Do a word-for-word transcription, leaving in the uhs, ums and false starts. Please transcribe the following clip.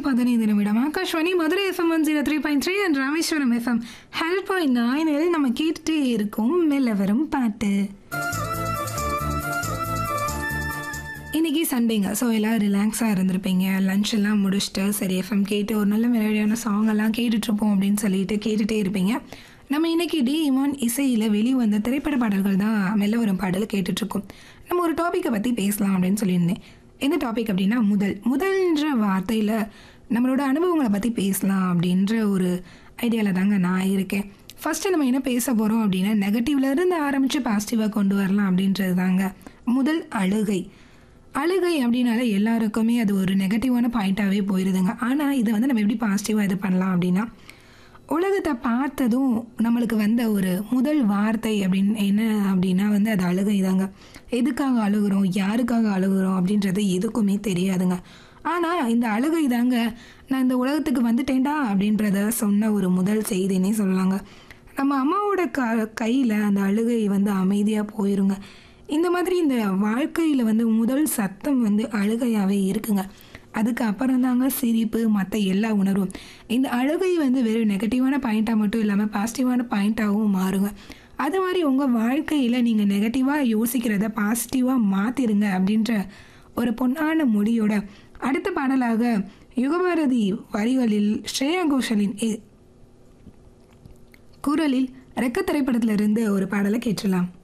பதினைந்து நிமிடம் Akashvani Madurai FM one zero three point three and Rameswaram FM help point நைனில் நம்ம கேட்டுட்டே இருக்கோம் மெல்ல வரும் பாட்டு. இன்றைக்கி சண்டேங்க, ஸோ எல்லோரும் ரிலாக்ஸாக இருந்திருப்பீங்க. லஞ்ச் எல்லாம் முடிச்சுட்டு சரி எஃப்எம் கேட்டு ஒரு நல்ல மெலடியான சாங் எல்லாம் கேட்டுட்ருப்போம் அப்படின்னு சொல்லிட்டு கேட்டுகிட்டே இருப்பீங்க. நம்ம இன்றைக்கி டி இமான் இசையில் வெளிவந்த திரைப்பட பாடல்கள் தான் மெல்ல வரும் பாடல் கேட்டுட்ருக்கோம். நம்ம ஒரு டாப்பிக்கை பற்றி பேசலாம் அப்படின்னு சொல்லியிருந்தேன். எந்த டாபிக் அப்படின்னா முதல் முதல்ன்ற வார்த்தையில் நம்மளோட அனுபவங்களை பற்றி பேசலாம் அப்படின்ற ஒரு ஐடியாவில் தாங்க நான் இருக்கேன். ஃபஸ்ட்டு நம்ம என்ன பேச போகிறோம் அப்படின்னா நெகட்டிவ்லேருந்து ஆரம்பித்து பாசிட்டிவாக கொண்டு வரலாம் அப்படின்றது தாங்க. முதல் அழுகை. அழுகை அப்படின்னால எல்லாருக்குமே அது ஒரு நெகட்டிவான பாயிண்ட்டாகவே போயிடுதுங்க. ஆனால் இதை வந்து நம்ம எப்படி பாசிட்டிவாக இது பண்ணலாம் அப்படின்னா, உலகத்தை பார்த்ததும் நம்மளுக்கு வந்த ஒரு முதல் வார்த்தை அப்படின்னு என்ன அப்படின்னா வந்து அது அழுகை தாங்க. எதுக்காக அழுகுறோம், யாருக்காக அழுகுறோம் அப்படின்றது எதுக்குமே தெரியாதுங்க. ஆனால் இந்த அழுகை தாங்க நான் இந்த உலகத்துக்கு வந்துட்டேன்டா அப்படின்றத சொன்ன ஒரு முதல் செய்தினே சொல்லலாங்க. நம்ம அம்மாவோட க கையில் அந்த அழுகை வந்து அமைதியாக போயிருங்க. இந்த மாதிரி இந்த வாழ்க்கையில் வந்து முதல் சத்தம் வந்து அழுகையாகவே இருக்குங்க. அதுக்கு அப்புறம் தாங்க சிரிப்பு, மற்ற எல்லா உணர்வும். இந்த அழுகை வந்து வெறும் நெகட்டிவான பாயிண்ட்டாக மட்டும் இல்லாமல் பாசிட்டிவான பாயிண்ட்டாகவும் மாறுங்க. அது மாதிரி உங்கள் வாழ்க்கையில் நீங்கள் நெகட்டிவாக யோசிக்கிறத பாசிட்டிவாக மாற்றிடுங்க அப்படின்ற ஒரு பொன்னான மொழியோட அடுத்த பாடலாக யுகபாரதி வரிகளில் ஸ்ரேயா கோஷலின் குரலில் ரெக்க திரைப்படத்திலிருந்து ஒரு பாடலை கேட்கலாம்.